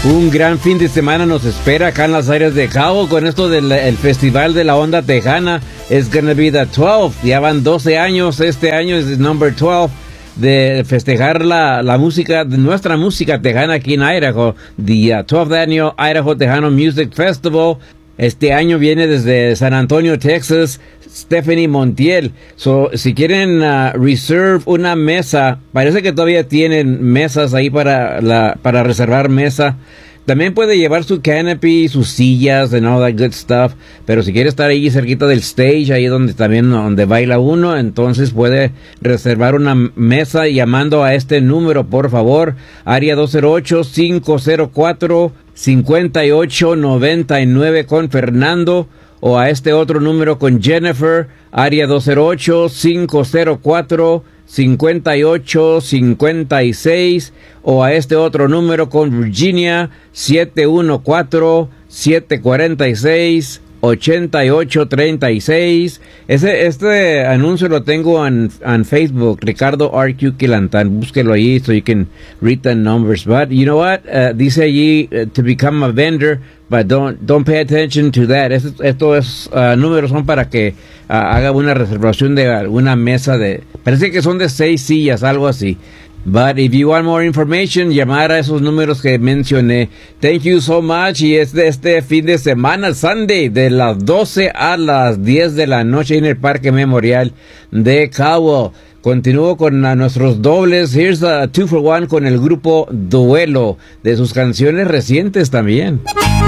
Un gran fin de semana nos espera acá en las áreas de Cabo con esto del el Festival de la Onda Tejana. It's gonna be the 12th. Ya van 12 años. Este año es el number 12 de festejar la música, de nuestra música tejana aquí en Idaho. The 12th Annual Idaho Tejano Music Festival. Este año viene desde San Antonio, Texas, Stephanie Montiel. So, si quieren reserve una mesa, parece que todavía tienen mesas ahí para reservar mesa. También puede llevar su canopy, sus sillas, and all that good stuff. Pero si quiere estar ahí cerquita del stage, ahí donde baila uno, entonces puede reservar una mesa llamando a este número, por favor. Área 208-504-5899 con Fernando. O a este otro número con Jennifer. Área 208-504-5856. O a este otro número con Virginia, 714-746-8836. Este anuncio lo tengo en Facebook, Ricardo R.Q. Quilantán. Búsquelo ahí so you can read the numbers. But you know what? Dice allí to become a vendor, but don't pay attention to that. Estos números son para que haga una reservación de alguna mesa parece que son de 6 sillas, algo así. But if you want more information, llamar a esos números que mencioné. Thank you so much. Y es de este fin de semana, Sunday, de las 12 a las 10 de la noche en el Parque Memorial de Cabo. Continúo con nuestros dobles. Here's a 2 for 1 con el grupo Duelo, de sus canciones recientes también.